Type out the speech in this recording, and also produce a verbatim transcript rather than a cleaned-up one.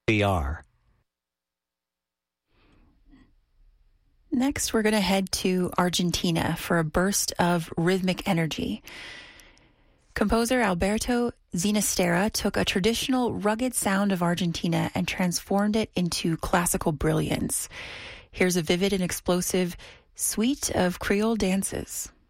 We are. Next, we're going to head to Argentina for a burst of rhythmic energy. Composer Alberto Ginastera took a traditional, rugged sound of Argentina and transformed it into classical brilliance. Here's a vivid and explosive suite of Creole dances.